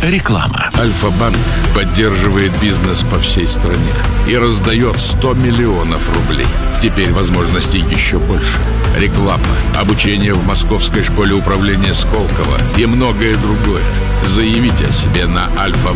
Реклама. Альфа-банк поддерживает бизнес по всей стране и раздает 100 миллионов рублей. Теперь возможностей еще больше. Реклама, обучение в Московской школе управления Сколково и многое другое. Заявите о себе на Альфа-банк.